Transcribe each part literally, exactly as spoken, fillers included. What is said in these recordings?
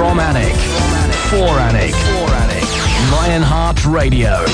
From Alnwick. For Alnwick. Lionheart Radio.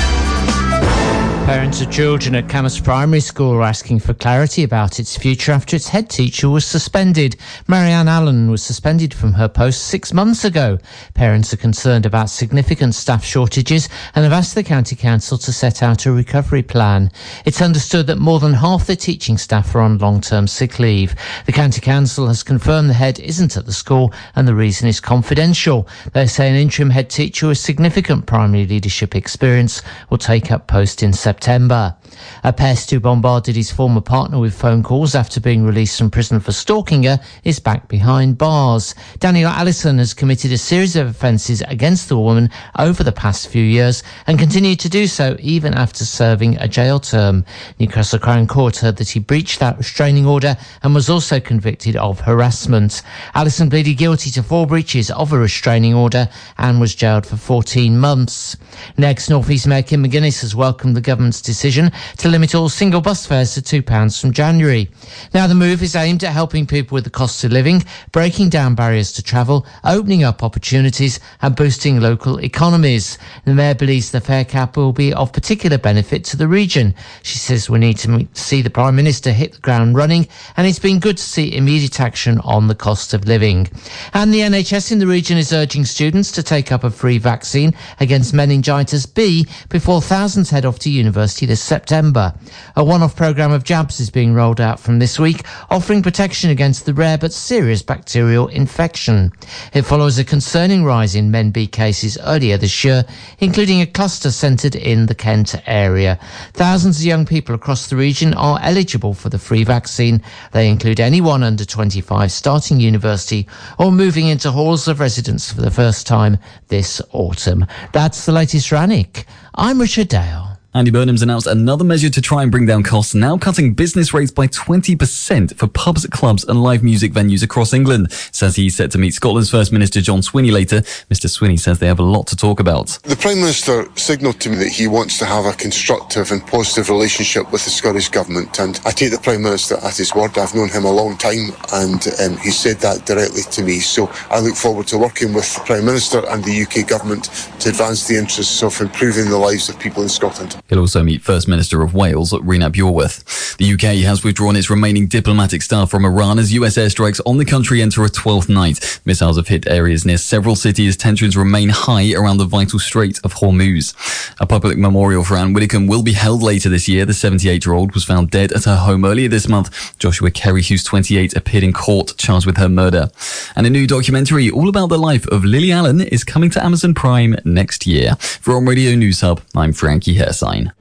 Parents of children at Camas Primary School are asking for clarity about its future after its head teacher was suspended. Marianne Allen was suspended from her post six months ago. Parents are concerned about significant staff shortages and have asked the County Council to set out a recovery plan. It's understood that more than half the teaching staff are on long-term sick leave. The County Council has confirmed the head isn't at the school and the reason is confidential. They say an interim head teacher with significant primary leadership experience will take up post in September. September. A pest who bombarded his former partner with phone calls after being released from prison for stalking her is back behind bars. Daniel Allison has committed a series of offences against the woman over the past few years and continued to do so even after serving a jail term. Newcastle Crown Court heard that he breached that restraining order and was also convicted of harassment. Allison pleaded guilty to four breaches of a restraining order and was jailed for fourteen months. Next, North East Mayor Kim McGuinness has welcomed the government's decision to limit all single bus fares to two pounds from January. Now, the move is aimed at helping people with the cost of living, breaking down barriers to travel, opening up opportunities and boosting local economies. The Mayor believes the fare cap will be of particular benefit to the region. She says we need to see the Prime Minister hit the ground running, and it's been good to see immediate action on the cost of living. And the N H S in the region is urging students to take up a free vaccine against meningitis B before thousands head off to university this September. A one-off programme of jabs is being rolled out from this week, offering protection against the rare but serious bacterial infection. It follows a concerning rise in Men B cases earlier this year, including a cluster centred in the Kent area. Thousands of young people across the region are eligible for the free vaccine. They include anyone under twenty-five starting university or moving into halls of residence for the first time this autumn. That's the latest for Alnwick. I'm Richard Dale. Andy Burnham's announced another measure to try and bring down costs, now cutting business rates by twenty percent for pubs, clubs and live music venues across England. Says he's set to meet Scotland's First Minister John Swinney later. Mister Swinney says they have a lot to talk about. The Prime Minister signalled to me that he wants to have a constructive and positive relationship with the Scottish Government, and I take the Prime Minister at his word. I've known him a long time and um, he said that directly to me, so I look forward to working with the Prime Minister and the U K Government to advance the interests of improving the lives of people in Scotland. He'll also meet First Minister of Wales, Rhina Bjorwerth. The U K has withdrawn its remaining diplomatic staff from Iran as U S airstrikes on the country enter a twelfth night. Missiles have hit areas near several cities as tensions remain high around the vital Strait of Hormuz. A public memorial for Anne Widdecombe will be held later this year. The seventy-eight-year-old was found dead at her home earlier this month. Joshua Kerry, who's twenty-eight, appeared in court charged with her murder. And a new documentary all about the life of Lily Allen is coming to Amazon Prime next year. From Radio News Hub, I'm Frankie Hairsign.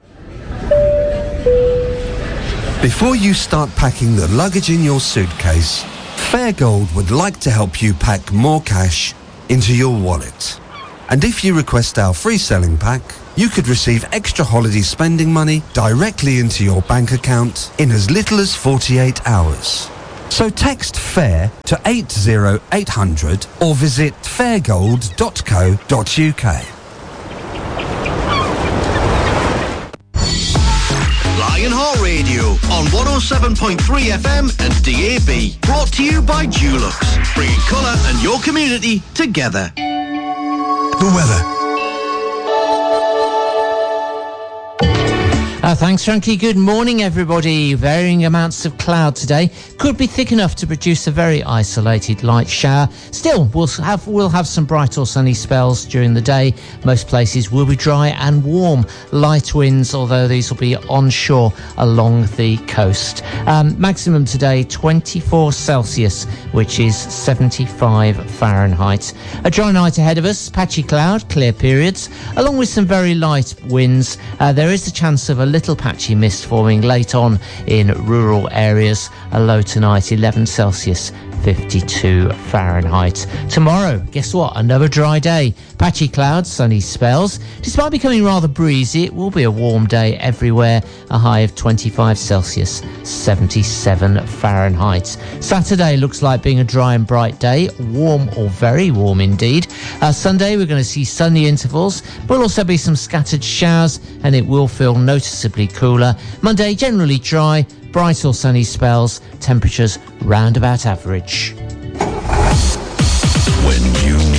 Before you start packing the luggage in your suitcase, Fairgold would like to help you pack more cash into your wallet. And if you request our free selling pack, you could receive extra holiday spending money directly into your bank account in as little as forty-eight hours. So text FAIR to eight zero eight hundred or visit fairgold dot co dot uk. Lionheart Radio on one oh seven point three F M and D A B. Brought to you by Dulux, bringing colour and your community together. The weather. Uh, thanks, Frankie. Good morning, everybody. Varying amounts of cloud today. Could be thick enough to produce a very isolated light shower. Still, we'll have we'll have some bright or sunny spells during the day. Most places will be dry and warm. Light winds, although these will be onshore along the coast. Um, maximum today, twenty-four Celsius, which is seventy-five Fahrenheit. A dry night ahead of us. Patchy cloud, clear periods, along with some very light winds. Uh, there is a chance of a little patchy mist forming late on in rural areas. A low tonight, eleven Celsius, fifty-two Fahrenheit. Tomorrow, guess what? Another dry day. Patchy clouds, sunny spells. Despite becoming rather breezy, it will be a warm day everywhere. A high of twenty-five Celsius, seventy-seven Fahrenheit. Saturday looks like being a dry and bright day. Warm or very warm indeed. Uh, Sunday, we're going to see sunny intervals. Will also be some scattered showers and it will feel noticeably cooler. Monday, generally dry. Bright or sunny spells. Temperatures round about average. When you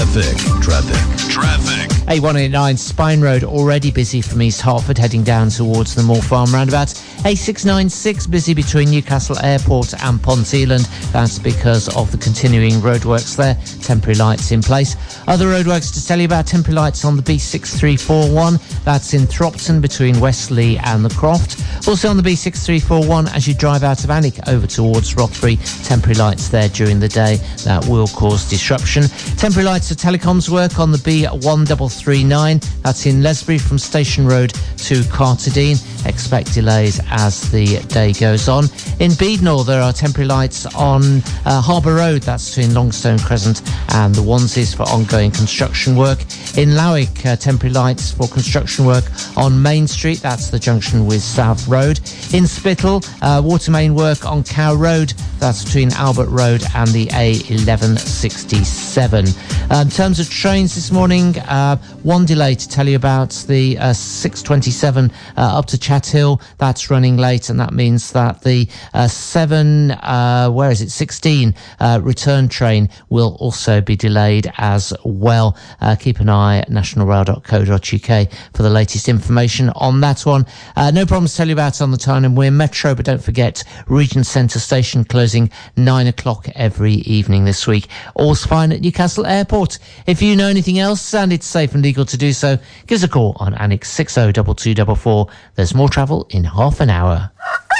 Traffic. Traffic. Traffic. A one eighty-nine Spine Road already busy from East Hertford heading down towards the Moor Farm roundabout. A six ninety-six busy between Newcastle Airport and Ponteland. That's because of the continuing roadworks there. Temporary lights in place. Other roadworks to tell you about: temporary lights on the B six three four one. That's in Thropton between Westley and the Croft. Also on the B six three four one as you drive out of Alnwick over towards Rothbury. Temporary lights there during the day. That will cause disruption. Temporary lights for telecoms work on the B one three three nine. That's in Lesbury from Station Road to Carterdine. Expect delays as the day goes on. In Beadnor, there are temporary lights on uh, Harbour Road. That's between Longstone Crescent and the Wanzeys for ongoing construction work. In Lowick, uh, temporary lights for construction work on Main Street. That's the junction with South Road. In Spittal, uh, water main work on Cow Road. That's between Albert Road and the A eleven sixty-seven. Uh, in terms of trains this morning, uh, one delay to tell you about: the uh, six twenty-seven uh, up to Chat Hill. That's running late, and that means that the uh, seven, uh, where is it, sixteen uh, return train will also be delayed as well. Uh, keep an eye at national rail dot co dot uk for the latest information on that one. Uh, no problems to tell you about on the Tyne and Wear Metro, but don't forget Regent Centre Station closing nine o'clock every evening this week. All's fine at Newcastle Airport. If you know anything else and it's safe and legal to do so, give us a call on Annex six oh two two four four. There's more travel in half an hour.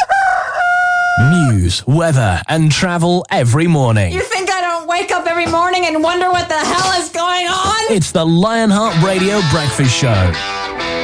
News, weather and travel every morning. You think I don't wake up every morning and wonder what the hell is going on? It's the Lionheart Radio Breakfast Show.